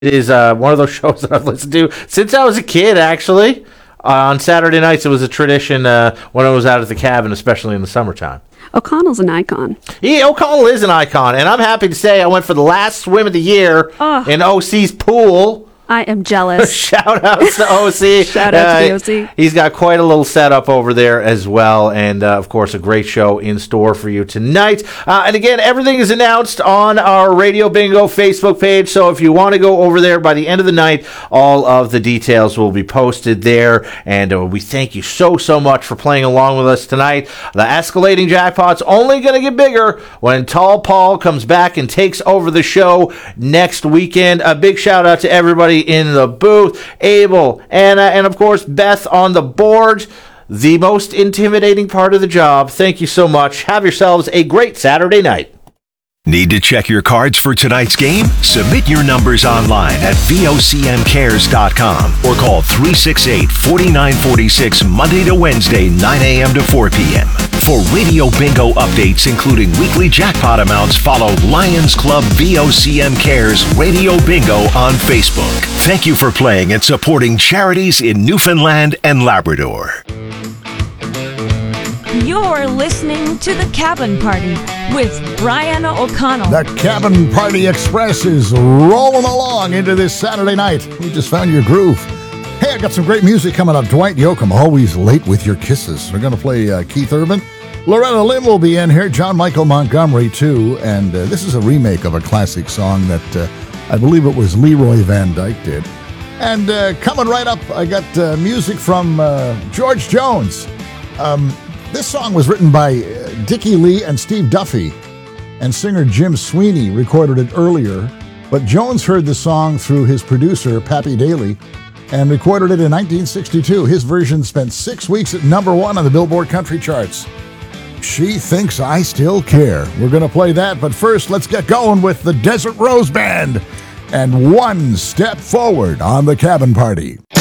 It is one of those shows that I've listened to since I was a kid, actually. On Saturday nights, it was a tradition when I was out at the cabin, especially in the summertime. O'Connell's an icon. Yeah, O'Connell is an icon, and I'm happy to say I went for the last swim of the year in OC's pool. I am jealous. Shout out to OC. Shout out to the OC. He's got quite a little setup over there as well. And, of course, a great show in store for you tonight. And, again, everything is announced on our Radio Bingo Facebook page. So if you want to go over there by the end of the night, all of the details will be posted there. And we thank you so much for playing along with us tonight. The escalating jackpot's only going to get bigger when Tall Paul comes back and takes over the show next weekend. A big shout out to everybody in the booth, Abel, Anna, and of course Beth on the board. The most intimidating part of the job. Thank you so much. Have yourselves a great Saturday night. Need to check your cards for tonight's game? Submit your numbers online at vocmcares.com or call 368-4946 Monday to Wednesday, 9 a.m. to 4 p.m. For Radio Bingo updates, including weekly jackpot amounts, follow Lions Club VOCM Cares Radio Bingo on Facebook. Thank you for playing and supporting charities in Newfoundland and Labrador. You're listening to The Cabin Party with Brian O'Connell. The Cabin Party Express is rolling along into this Saturday night. We just found your groove. Hey, I got some great music coming up. Dwight Yoakam, always late with your kisses. We're going to play Keith Urban. Loretta Lynn will be in here. John Michael Montgomery, too. And this is a remake of a classic song that I believe it was Leroy Van Dyke did. And coming right up, I got music from George Jones. This song was written by Dickie Lee and Steve Duffy, and singer Jim Sweeney recorded it earlier, but Jones heard the song through his producer, Pappy Daly, and recorded it in 1962. His version spent 6 weeks at number 1 on the Billboard Country charts. She Thinks I Still Care. We're going to play that, but first, let's get going with the Desert Rose Band and One Step Forward on the Cabin Party.